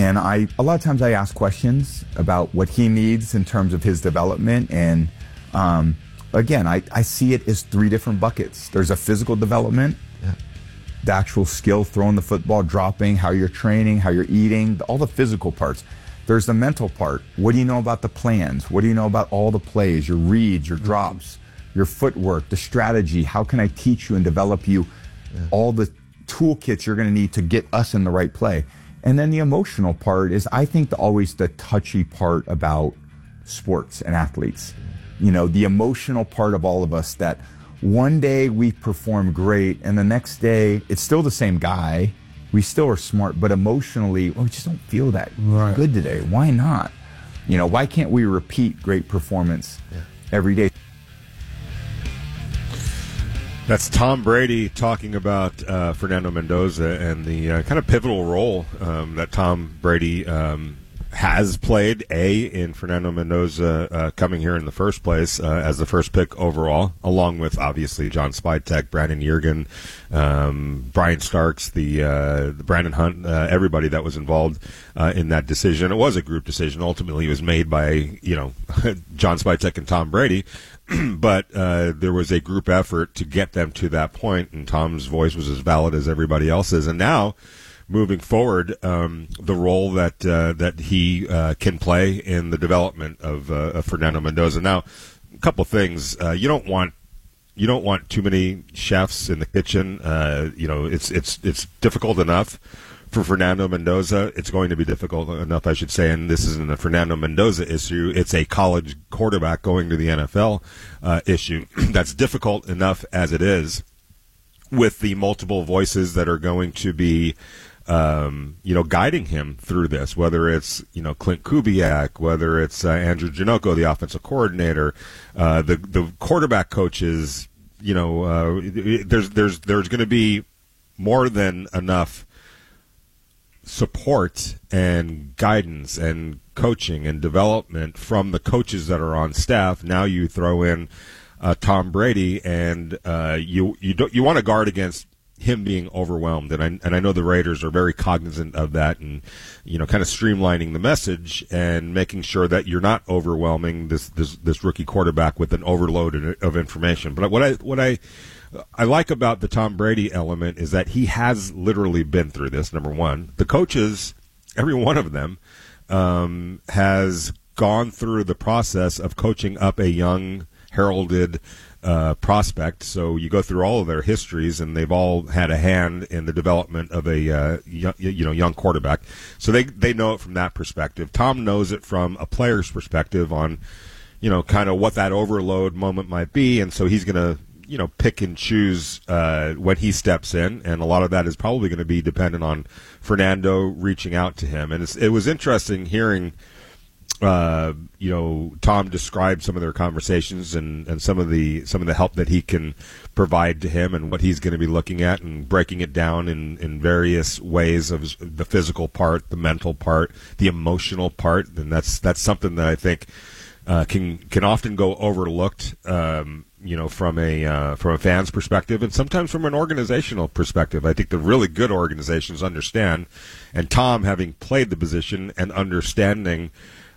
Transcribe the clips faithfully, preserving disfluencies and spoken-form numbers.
And I, a lot of times I ask questions about what he needs in terms of his development. And um, again, I, I see it as three different buckets. There's a physical development, yeah. the actual skill, throwing the football, dropping, how you're training, how you're eating, all the physical parts. There's the mental part. What do you know about the plans? What do you know about all the plays, your reads, your drops, your footwork, the strategy? How can I teach you and develop you yeah. all the toolkits you're going to need to get us in the right play? And then the emotional part is, I think, the, always the touchy part about sports and athletes. You know, the emotional part of all of us, that one day we perform great and the next day it's still the same guy. We still are smart, but emotionally, well, we just don't feel that right. good today. Why not? You know, why can't we repeat great performance yeah. every day? That's Tom Brady talking about uh, Fernando Mendoza and the uh, kind of pivotal role um, that Tom Brady um, has played, A, in Fernando Mendoza uh, coming here in the first place uh, as the first pick overall, along with, obviously, John Spytek, Brandon Yergin, um, Brian Starks, the, uh, the Brandon Hunt, uh, everybody that was involved uh, in that decision. It was a group decision. Ultimately, it was made by, you know, John Spytek and Tom Brady. But uh, there was a group effort to get them to that point, and Tom's voice was as valid as everybody else's. And now, moving forward, um, the role that uh, that he uh, can play in the development of, uh, of Fernando Mendoza. Now, a couple things. Uh, you don't want you don't want too many chefs in the kitchen. Uh, you know, it's it's it's difficult enough for Fernando Mendoza. It's going to be difficult enough, I should say, and this isn't a Fernando Mendoza issue. It's a college quarterback going to the N F L uh, issue. That's difficult enough as it is, with the multiple voices that are going to be, um, you know, guiding him through this, whether it's, you know, Clint Kubiak, whether it's uh, Andrew Janocko, the offensive coordinator, uh, the the quarterback coaches. You know, uh, there's there's there's going to be more than enough support and guidance and coaching and development from the coaches that are on staff. Now you throw in uh, Tom Brady, and uh, you you don't you want to guard against him being overwhelmed. And I and I know the Raiders are very cognizant of that, and you know, kind of streamlining the message and making sure that you're not overwhelming this this, this rookie quarterback with an overload of information. But what I what I I like about the Tom Brady element is that he has literally been through this, number one. The coaches, every one of them, um, has gone through the process of coaching up a young, heralded uh, prospect. So you go through all of their histories, and they've all had a hand in the development of a uh, young, you know, young quarterback. So they, they know it from that perspective. Tom knows it from a player's perspective on, you know, kind of what that overload moment might be, and so he's going to, you know, pick and choose uh, when he steps in, and a lot of that is probably going to be dependent on Fernando reaching out to him. And it's, it was interesting hearing, uh, you know, Tom describe some of their conversations and, and some of the some of the help that he can provide to him, and what he's going to be looking at, and breaking it down in, in various ways of the physical part, the mental part, the emotional part, and that's that's something that I think uh, can can often go overlooked. Um, you know, from a uh, from a fan's perspective, and sometimes from an organizational perspective. I think the really good organizations understand, and Tom, having played the position and understanding,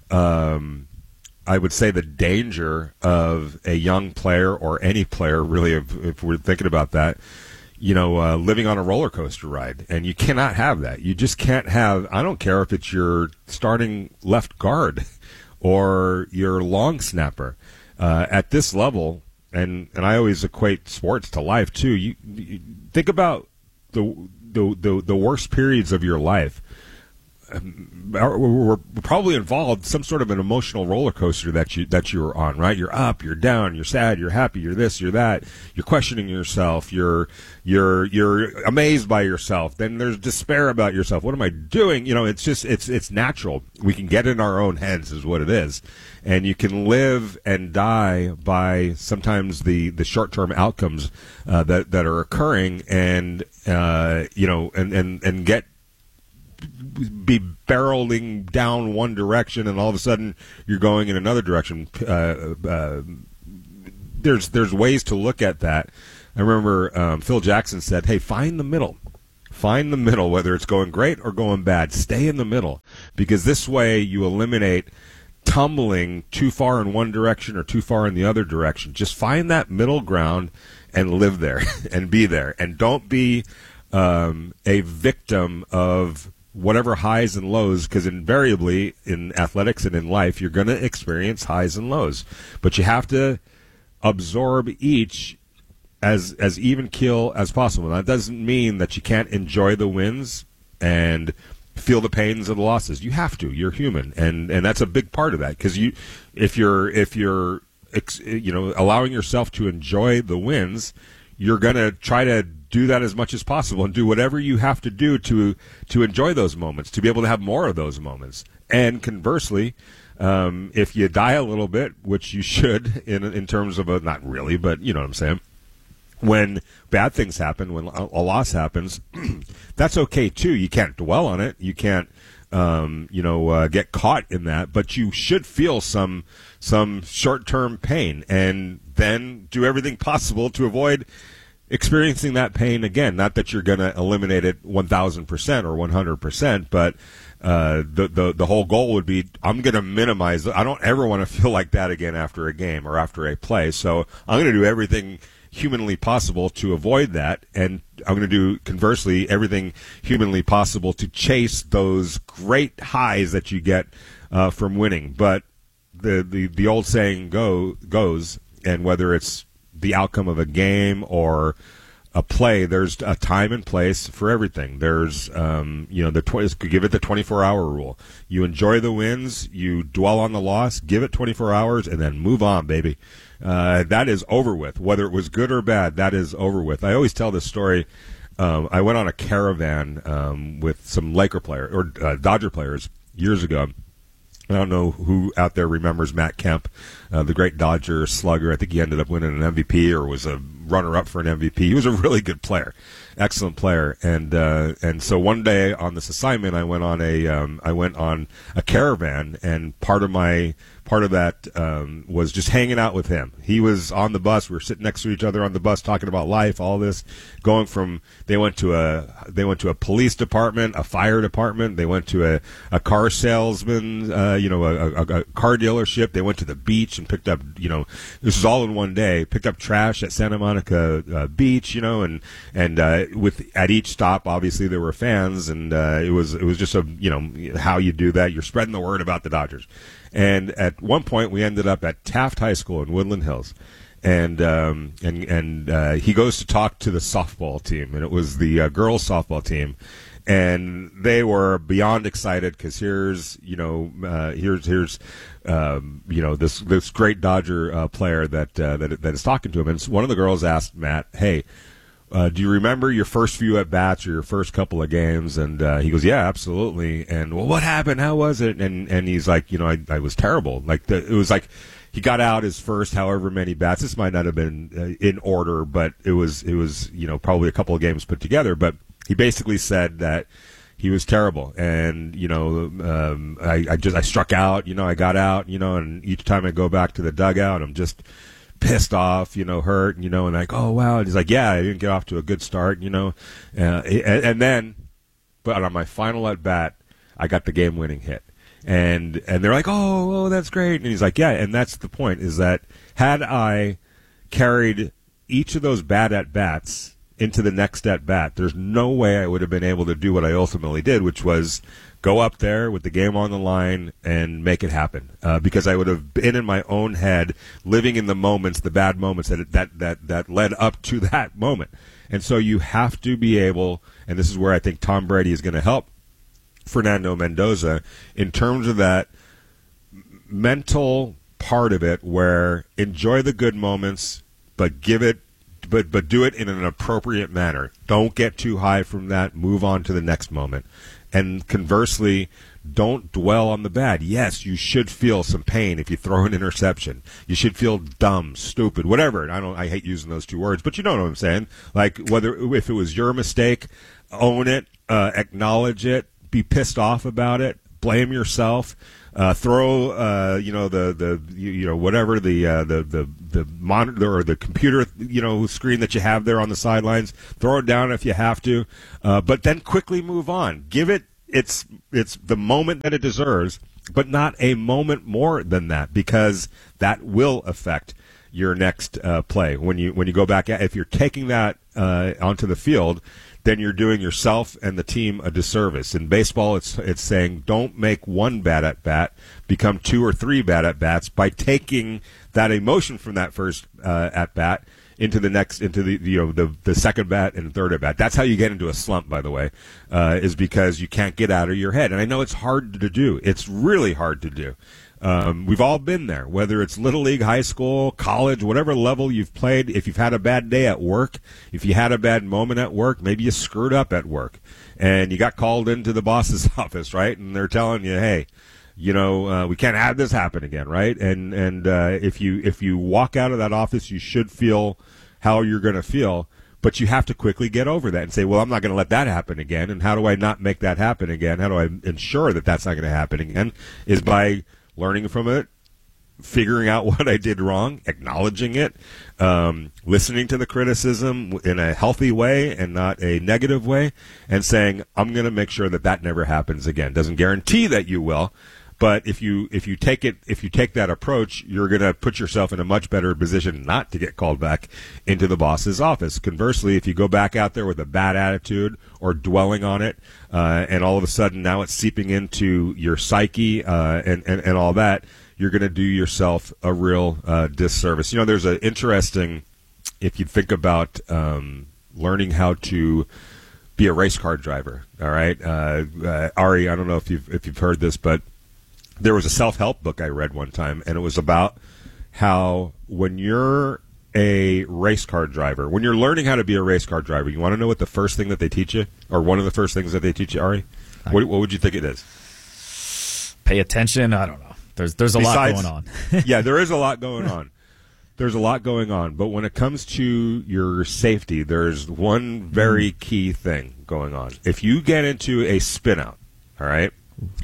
um, I would say, the danger of a young player, or any player, really, if, if we're thinking about that, you know, uh, living on a roller coaster ride. And you cannot have that. You just can't have, I don't care if it's your starting left guard or your long snapper. Uh, at this level, And and I always equate sports to life too. You, you think about the, the the the worst periods of your life. We're probably involved some sort of an emotional roller coaster that you that you're on, right? You're up, you're down, you're sad, you're happy, you're this, you're that. You're questioning yourself. You're you're you're amazed by yourself. Then there's despair about yourself. What am I doing? You know, it's just it's it's natural. We can get in our own heads, is what it is, and you can live and die by sometimes the the short term outcomes uh, that that are occurring, and uh, you know, and and and get. be barreling down one direction, and all of a sudden you're going in another direction. Uh, uh, there's there's ways to look at that. I remember um, Phil Jackson said, "Hey, find the middle. Find the middle, whether it's going great or going bad. Stay in the middle, because this way you eliminate tumbling too far in one direction or too far in the other direction. Just find that middle ground and live there and be there. And don't be um, a victim of whatever highs and lows, because invariably in athletics and in life, you're going to experience highs and lows. But you have to absorb each as as even keel as possible. That doesn't mean that you can't enjoy the wins and feel the pains of the losses. You have to. You're human, and and that's a big part of that. Because you, if you're if you're you know allowing yourself to enjoy the wins, you're gonna try to do that as much as possible and do whatever you have to do to to enjoy those moments, to be able to have more of those moments. And conversely, um, if you die a little bit, which you should in in terms of a, not really, but you know what I'm saying. When bad things happen, when a loss happens, that's okay too. You can't dwell on it. You can't, um, you know, uh, get caught in that. But you should feel some some short-term pain, and then do everything possible to avoid experiencing that pain again. Not that you're going to eliminate it one thousand percent or one hundred percent, but uh, the, the the whole goal would be, I'm going to minimize. I don't ever want to feel like that again after a game or after a play. So I'm going to do everything humanly possible to avoid that, and I'm going to do, conversely, everything humanly possible to chase those great highs that you get uh, from winning. But the, the, the old saying go goes, and whether it's the outcome of a game or a play, there's a time and place for everything. There's, um, you know, the tw- give it the twenty-four hour rule. You enjoy the wins, you dwell on the loss, give it twenty-four hours, and then move on, baby. Uh, that is over with. Whether it was good or bad, that is over with. I always tell this story. Um, I went on a caravan um, with some Laker players or uh, Dodger players years ago. I don't know who out there remembers Matt Kemp, uh, the great Dodger slugger. I think he ended up winning an M V P or was a runner-up for an M V P. He was a really good player, excellent player. And uh, and so one day on this assignment, I went on a um, I went on a caravan, and part of my part of that um, was just hanging out with him. He was on the bus. We were sitting next to each other on the bus, talking about life, all this, going from they went to a they went to a police department, a fire department. They went to a, a car salesman, uh, you know, a, a, a car dealership. They went to the beach and picked up, you know, this was all in one day. Picked up trash at Santa Monica uh, Beach, you know, and and uh, with at each stop, obviously there were fans, and uh, it was it was just a you know how you do that. You're spreading the word about the Dodgers. And at one point, we ended up at Taft High School in Woodland Hills, and um, and and uh, he goes to talk to the softball team, and it was the uh, girls softball team, and they were beyond excited because here's you know uh, here's here's um, you know this this great Dodger uh, player that uh, that that is talking to him, and one of the girls asked Matt, "Hey, Uh, do you remember your first few at bats or your first couple of games?" And uh, he goes, "Yeah, absolutely." And well, what happened? How was it? And and he's like, you know, I, I was terrible. Like the, it was like he got out his first however many bats. This might not have been uh, in order, but it was it was you know probably a couple of games put together. But he basically said that he was terrible, and you know, um, I, I just I struck out. You know, I got out. You know, and each time I go back to the dugout, I'm just pissed off, you know, hurt, you know, and like, oh, wow. And he's like, yeah, I didn't get off to a good start, you know. Uh, and, and then, but on my final at-bat, I got the game-winning hit. And and they're like, oh, oh, that's great. And he's like, yeah, and that's the point, is that had I carried each of those bad at-bats into the next at-bat, there's no way I would have been able to do what I ultimately did, which was go up there with the game on the line and make it happen. Uh, because I would have been in my own head, living in the moments, the bad moments that, that that that led up to that moment. And so you have to be able, and this is where I think Tom Brady is going to help Fernando Mendoza in terms of that mental part of it, where enjoy the good moments, but give it, but but do it in an appropriate manner. Don't get too high from that. Move on to the next moment. And conversely, don't dwell on the bad. Yes, you should feel some pain if you throw an interception. You should feel dumb, stupid, whatever. I don't. I hate using those two words, but you know what I'm saying. Like whether if it was your mistake, own it, uh, acknowledge it, be pissed off about it, blame yourself, uh, throw uh, you know the the you, you know whatever the uh, the the the monitor or the computer you know screen that you have there on the sidelines. Throw it down if you have to, uh, but then quickly move on. Give it its it's the moment that it deserves, but not a moment more than that, because that will affect your next uh, play when you when you go back. If you're taking that uh, onto the field, then you're doing yourself and the team a disservice. In baseball, it's it's saying don't make one bad at bat become two or three bad at bats by taking that emotion from that first uh, at bat into the next into the you know the the second bat and third at bat. That's how you get into a slump, by the way, uh, is because you can't get out of your head. And I know it's hard to do. It's really hard to do. Um, we've all been there, whether it's Little League, high school, college, whatever level you've played. If you've had a bad day at work, if you had a bad moment at work, maybe you screwed up at work and you got called into the boss's office, right? And they're telling you, hey, you know, uh, we can't have this happen again, right? And and uh, if you if you walk out of that office, you should feel how you're going to feel. But you have to quickly get over that and say, well, I'm not going to let that happen again. And how do I not make that happen again? How do I ensure that that's not going to happen again? Is by learning from it, figuring out what I did wrong, acknowledging it, um, listening to the criticism in a healthy way and not a negative way, and saying, I'm going to make sure that that never happens again. Doesn't guarantee that you will, but if you if you take it if you take that approach, you're going to put yourself in a much better position not to get called back into the boss's office. Conversely, if you go back out there with a bad attitude or dwelling on it, uh, and all of a sudden now it's seeping into your psyche uh, and, and and all that, you're going to do yourself a real uh, disservice. You know, there's an interesting, if you think about um, learning how to be a race car driver. All right, uh, uh, Ari, I don't know if you've if you've heard this, but there was a self-help book I read one time, and it was about how when you're a race car driver, when you're learning how to be a race car driver, you want to know what the first thing that they teach you, or one of the first things that they teach you, Ari? What, what would you think it is? Pay attention. I don't know. There's there's a Besides, lot going on. Yeah, there is a lot going on. There's a lot going on. But when it comes to your safety, there's one very key thing going on. If you get into a spin out, all right?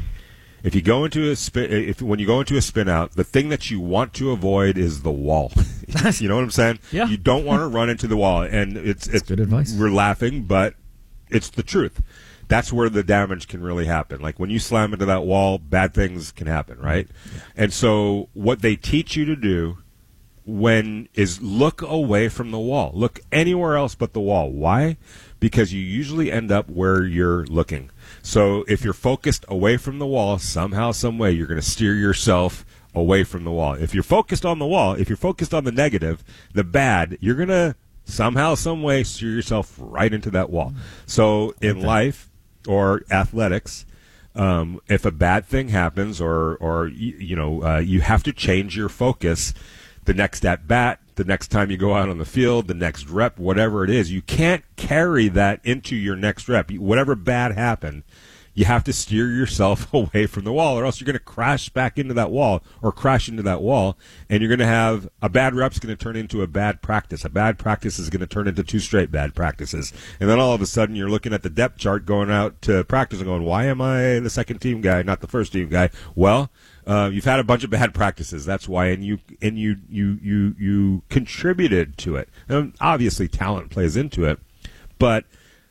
If you go into a spin, if when you go into a spin out, the thing that you want to avoid is the wall. You know what I'm saying? Yeah. You don't want to run into the wall, and it's That's it's good advice. We're laughing, but it's the truth. That's where the damage can really happen. Like when you slam into that wall, bad things can happen, right? Yeah. And so what they teach you to do when is look away from the wall. Look anywhere else but the wall. Why? Because you usually end up where you're looking. So if you're focused away from the wall, somehow, some way, you're going to steer yourself away from the wall. If you're focused on the wall, if you're focused on the negative, the bad, you're going to somehow, some way steer yourself right into that wall. So in life or athletics, um, if a bad thing happens or, or you, you know, uh, you have to change your focus the next at bat, the next time you go out on the field, the next rep, whatever it is. You can't carry that into your next rep. Whatever bad happened, you have to steer yourself away from the wall, or else you're going to crash back into that wall or crash into that wall, and you're going to have a bad rep's going to turn into a bad practice. A bad practice is going to turn into two straight bad practices. And then all of a sudden you're looking at the depth chart going out to practice and going, why am I the second team guy, not the first team guy? Well, Uh, you've had a bunch of bad practices. That's why, and you and you you you you contributed to it. And obviously, talent plays into it, but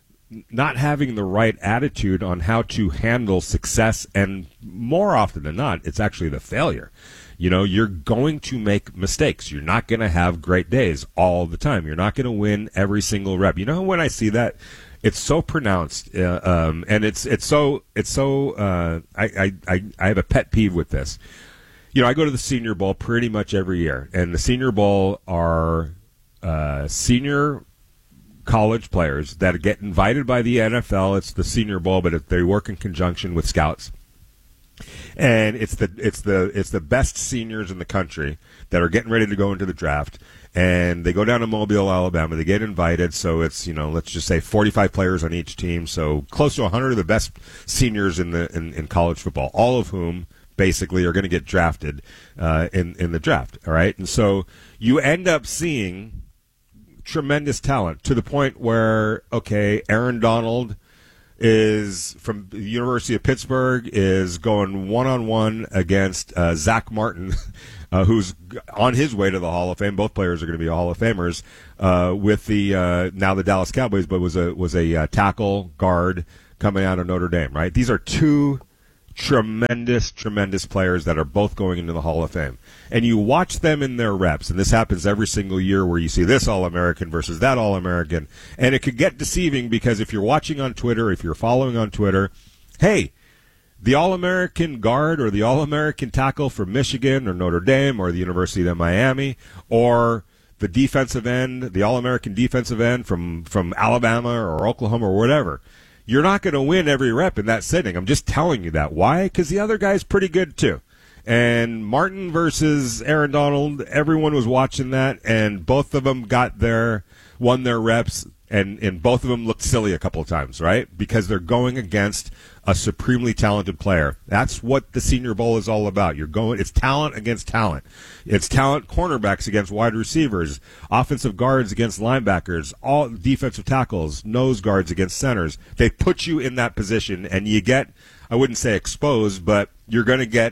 not having the right attitude on how to handle success, and more often than not, it's actually the failure. You know, you're going to make mistakes. You're not going to have great days all the time. You're not going to win every single rep. You know, when I see that, it's so pronounced, uh, um, and it's it's so it's so. Uh, I, I I have a pet peeve with this. You know, I go to the Senior Bowl pretty much every year, and the Senior Bowl are uh, senior college players that get invited by the N F L. It's the Senior Bowl, but they work in conjunction with scouts, and it's the it's the it's the best seniors in the country that are getting ready to go into the draft. And they go down to Mobile, Alabama. They get invited, so it's, you know, let's just say forty-five players on each team. So close to one hundred of the best seniors in the in, in college football, all of whom basically are going to get drafted uh, in in the draft. All right, and so you end up seeing tremendous talent to the point where, okay, Aaron Donald is from the University of Pittsburgh is going one-on-one against uh, Zach Martin, uh, who's on his way to the Hall of Fame. Both players are going to be Hall of Famers uh, with the uh, now the Dallas Cowboys, but was a was a uh, tackle guard coming out of Notre Dame. Right, these are two tremendous, tremendous players that are both going into the Hall of Fame. And you watch them in their reps, and this happens every single year where you see this All-American versus that All-American, and it could get deceiving because if you're watching on Twitter, if you're following on Twitter, hey, the All-American guard or the All-American tackle from Michigan or Notre Dame or the University of Miami or the defensive end, the All-American defensive end from, from Alabama or Oklahoma or whatever, you're not going to win every rep in that sitting. I'm just telling you that. Why? Because the other guy's pretty good, too. And Martin versus Aaron Donald, everyone was watching that, and both of them got their, won their reps, and, and both of them looked silly a couple of times, right? Because they're going against a supremely talented player. That's what the Senior Bowl is all about. You're going, it's talent against talent. It's talent cornerbacks against wide receivers, offensive guards against linebackers, all defensive tackles, nose guards against centers. They put you in that position, and you get, I wouldn't say exposed, but you're going to get,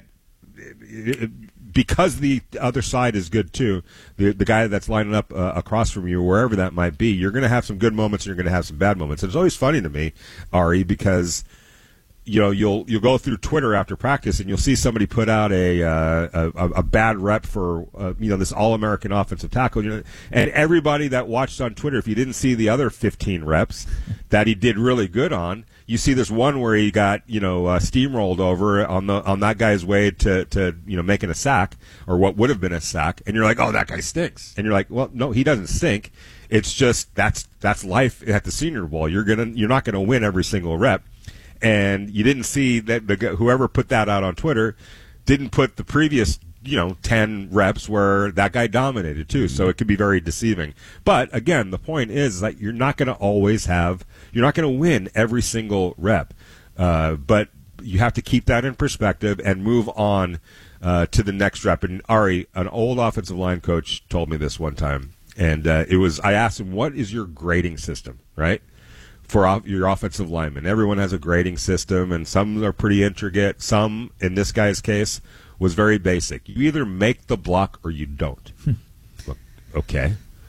because the other side is good too, the the guy that's lining up uh, across from you, wherever that might be, you're going to have some good moments and you're going to have some bad moments. And it's always funny to me, Ari, because you know you'll you'll go through Twitter after practice and you'll see somebody put out a uh, a, a bad rep for uh, you know this All-American offensive tackle, you know, and everybody that watched on Twitter, if you didn't see the other fifteen reps that he did really good on, you see this one where he got, you know, uh, steamrolled over on the on that guy's way to, to, you know, making a sack, or what would have been a sack, and you're like, oh, that guy stinks. And you're like, well, no, he doesn't stink. It's just that's that's life at the Senior Bowl. You're gonna you're not gonna win every single rep, and you didn't see that the whoever put that out on Twitter didn't put the previous, you know, ten reps where that guy dominated too. So it could be very deceiving. But again, the point is that you're not going to always have, you're not going to win every single rep. Uh, but you have to keep that in perspective and move on uh, to the next rep. And Ari, an old offensive line coach, told me this one time. And uh, it was, I asked him, what is your grading system, right? For off, your offensive linemen. Everyone has a grading system, and some are pretty intricate. Some, in this guy's case, was very basic. You either make the block or you don't. Okay.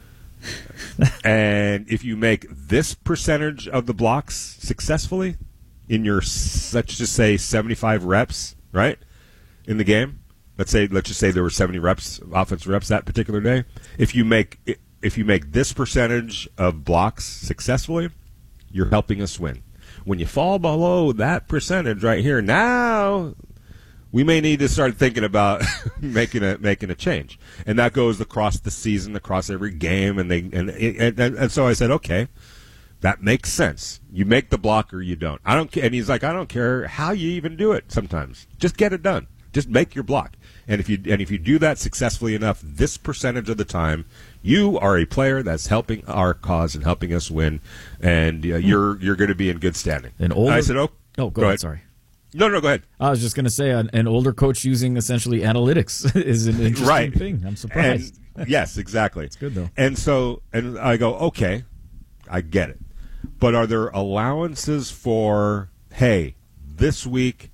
And if you make this percentage of the blocks successfully in your, let's just say, seventy-five reps, right, in the game, let's say, let's just say there were seventy reps, offensive reps that particular day. If you make if you make this percentage of blocks successfully, you're helping us win. When you fall below that percentage right here, now we may need to start thinking about making a making a change, and that goes across the season, across every game, and they and and, and, and so I said, okay, that makes sense. You make the block or you don't. I don't care. And he's like, I don't care how you even do it. Sometimes just get it done. Just make your block. And if you and if you do that successfully enough, this percentage of the time, you are a player that's helping our cause and helping us win, and uh, you're you're going to be in good standing. An older, I said, oh, oh, go, go ahead. ahead. Sorry. No, no, go ahead. I was just going to say an, an older coach using essentially analytics is an interesting right. thing. I'm surprised. And, yes, exactly. It's good though. And so, and I go, okay, I get it. But are there allowances for, hey, this week,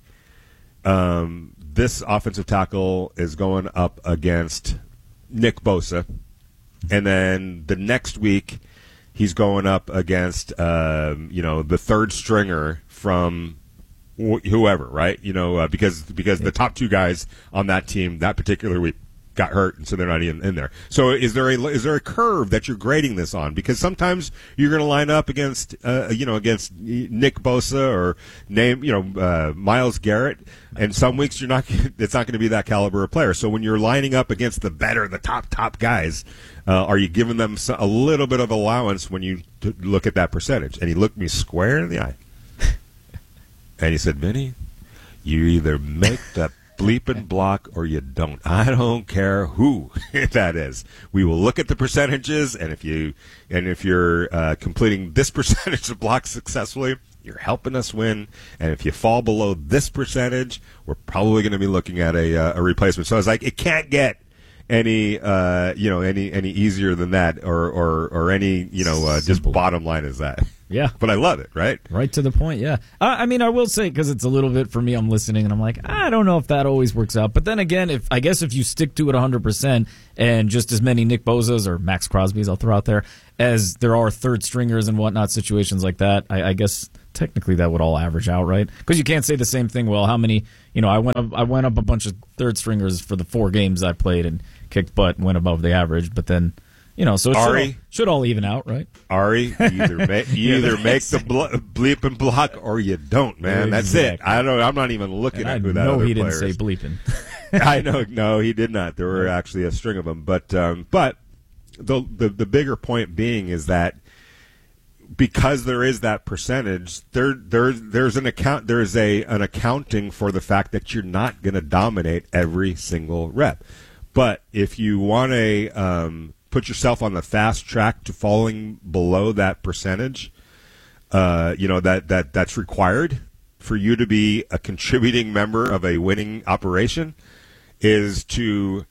um, this offensive tackle is going up against Nick Bosa, and then the next week he's going up against, um, you know, the third stringer from wh- whoever, right? You know, uh, because because the top two guys on that team that particular week got hurt, and so they're not in, in there. So is there a is there a curve that you're grading this on? Because sometimes you're going to line up against uh, you know against Nick Bosa or name you know uh, Myles Garrett, and some weeks you're not. It's not going to be that caliber of player. So when you're lining up against the better, the top top guys, uh, are you giving them a little bit of allowance when you t- look at that percentage? And he looked me square in the eye, and he said, "Vinny, you either make the bleeping block or you don't. I don't care who that is. We will look at the percentages, and if you and if you're uh, completing this percentage of blocks successfully, you're helping us win. And if you fall below this percentage, we're probably going to be looking at a uh, a replacement." So I was like, it can't get any uh, you know any any easier than that, or or or any you know uh, just bottom line is that. Yeah. But I love it, right? Right to the point, yeah. Uh, I mean, I will say, because it's a little bit for me, I'm listening, and I'm like, I don't know if that always works out. But then again, if I guess if you stick to it one hundred percent, and just as many Nick Bozas or Max Crosby's, I'll throw out there, as there are third stringers and whatnot, situations like that, I, I guess technically that would all average out, right? Because you can't say the same thing, well, how many, you know, I went up, I went up a bunch of third stringers for the four games I played and kicked butt and went above the average, but then... You know, so it Ari, should, all, should all even out, right? Ari, you either make, you either make the blo- bleep and block or you don't, man. That's Exactly. it. I don't. I'm not even looking And at I who that know other he didn't player say is. bleeping. I know. No, he did not. There were actually a string of them. But um, but the, the the bigger point being is that because there is that percentage, there there there's an account there's a an accounting for the fact that you're not going to dominate every single rep. But if you want to um, put yourself on the fast track to falling below that percentage, uh, you know that, that that's required for you to be a contributing member of a winning operation, is to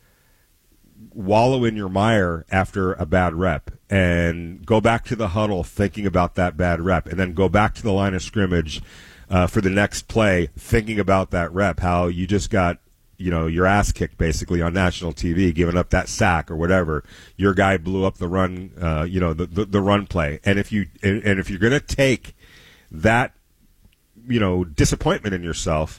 wallow in your mire after a bad rep and go back to the huddle thinking about that bad rep, and then go back to the line of scrimmage uh, for the next play thinking about that rep, how you just got you know, your ass kicked basically on national T V, giving up that sack or whatever. Your guy blew up the run, uh, you know, the, the the run play. And if you and, and if you're going to take that, you know, disappointment in yourself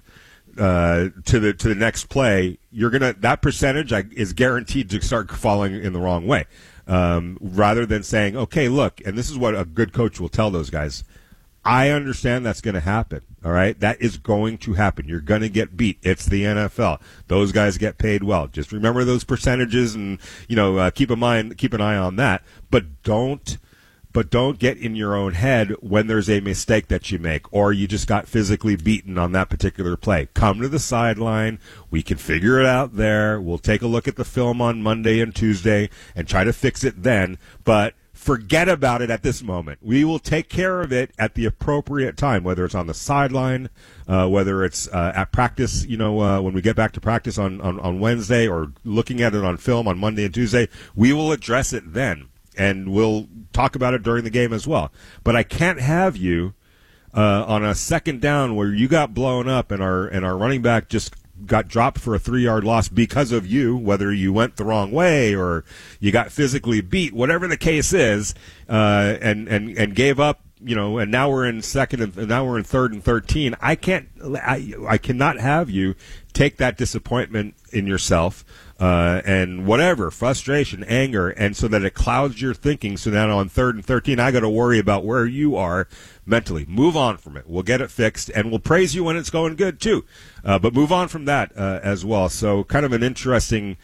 uh, to the to the next play, you're gonna that percentage is guaranteed to start falling in the wrong way. Um, rather than saying, okay, look, and this is what a good coach will tell those guys. I understand that's going to happen, all right? That is going to happen. You're going to get beat. It's the N F L. Those guys get paid well. Just remember those percentages and, you know, uh, keep a mind, keep an eye on that. But don't, but don't get in your own head when there's a mistake that you make or you just got physically beaten on that particular play. Come to the sideline. We can figure it out there. We'll take a look at the film on Monday and Tuesday and try to fix it then. But forget about it at this moment. We will take care of it at the appropriate time, whether it's on the sideline, uh, whether it's uh, at practice, you know, uh, when we get back to practice on, on, on Wednesday, or looking at it on film on Monday and Tuesday. We will address it then, and we'll talk about it during the game as well. But I can't have you uh, on a second down where you got blown up and our and our running back just got dropped for a three-yard loss because of you, whether you went the wrong way or you got physically beat, whatever the case is, uh, and, and, and gave up, you know, and now we're in second and now we're in third and thirteen. I can't, I, I cannot have you take that disappointment in yourself, uh, and whatever, frustration, anger, and so that it clouds your thinking. So now on third and thirteen, I got to worry about where you are mentally. Move on from it. We'll get it fixed, and we'll praise you when it's going good too. Uh, but move on from that uh, as well. So kind of an interesting,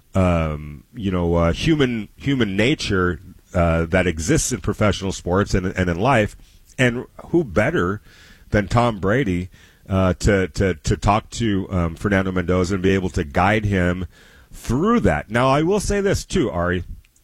um, you know, uh, human human nature uh, that exists in professional sports and, and in life. And who better than Tom Brady uh, to, to to talk to um, Fernando Mendoza and be able to guide him through that. Now, I will say this too, Ari.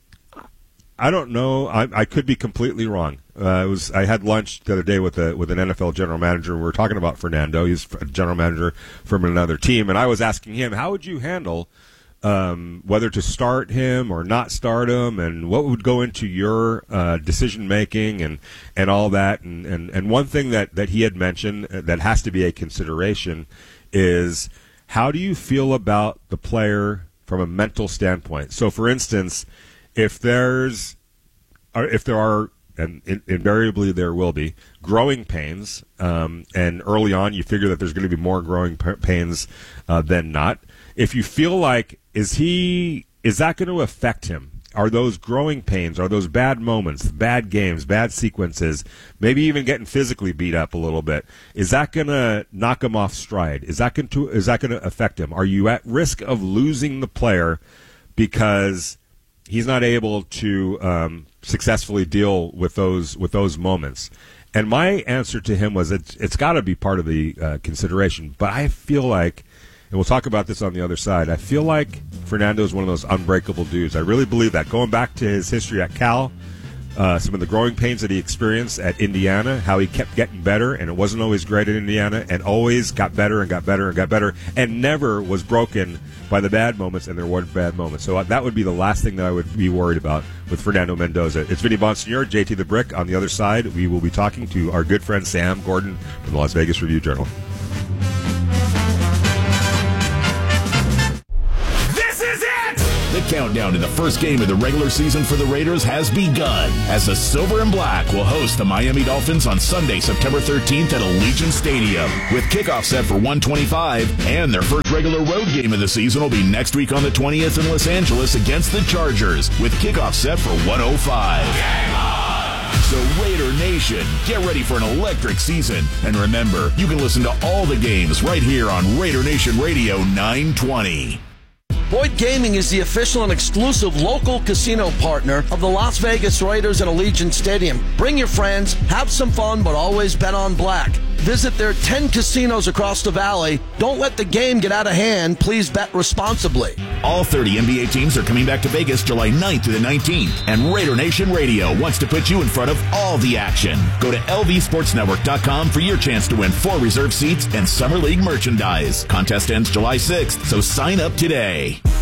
I don't know. I, I could be completely wrong. Uh, it was I had lunch the other day with a with an N F L general manager. We were talking about Fernando. He's a general manager from another team, and I was asking him, how would you handle um, whether to start him or not start him, and what would go into your uh, decision making and, and all that. And, and, and one thing that, that he had mentioned that has to be a consideration is, how do you feel about the player from a mental standpoint? So, for instance, if there's if there are, and invariably there will be, growing pains, um, and early on you figure that there's going to be more growing pains uh, than not. If you feel like, is he is that going to affect him? Are those growing pains, are those bad moments, bad games, bad sequences, maybe even getting physically beat up a little bit, is that going to knock him off stride? Is that going to is that going to affect him? Are you at risk of losing the player because he's not able to um, successfully deal with those with those moments? And my answer to him was, it's, it's got to be part of the uh, consideration. But I feel like, and we'll talk about this on the other side, I feel like Fernando is one of those unbreakable dudes. I really believe that. Going back to his history at Cal, uh, some of the growing pains that he experienced at Indiana, how he kept getting better, and it wasn't always great at Indiana, and always got better and got better and got better, and never was broken by the bad moments, and there were bad moments. So uh, that would be the last thing that I would be worried about with Fernando Mendoza. It's Vinny Bonsignore, J T the Brick. On the other side, we will be talking to our good friend Sam Gordon from the Las Vegas Review-Journal. The countdown to the first game of the regular season for the Raiders has begun as the Silver and Black will host the Miami Dolphins on Sunday, September thirteenth at Allegiant Stadium. With kickoff set for one twenty-five, and their first regular road game of the season will be next week on the twentieth in Los Angeles against the Chargers, with kickoff set for one oh five. Game on! So Raider Nation, get ready for an electric season. And remember, you can listen to all the games right here on Raider Nation Radio nine twenty. Boyd Gaming is the official and exclusive local casino partner of the Las Vegas Raiders at Allegiant Stadium. Bring your friends, have some fun, but always bet on black. Visit their ten casinos across the valley. Don't let the game get out of hand. Please bet responsibly. All thirty N B A teams are coming back to Vegas July ninth to the nineteenth, and Raider Nation Radio wants to put you in front of all the action. Go to L V Sports Network dot com for your chance to win four reserved seats and Summer League merchandise. Contest ends July sixth, so sign up today.